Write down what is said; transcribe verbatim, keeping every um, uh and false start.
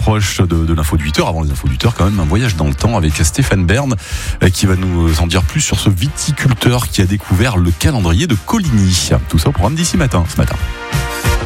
approche de, de l'info de huit heures. Avant les infos de huit heures, quand même, un voyage dans le temps avec Stéphane Bern qui va nous en dire plus sur ce viticulteur qui a découvert le calendrier de Coligny. Tout ça au programme d'ici matin, ce matin.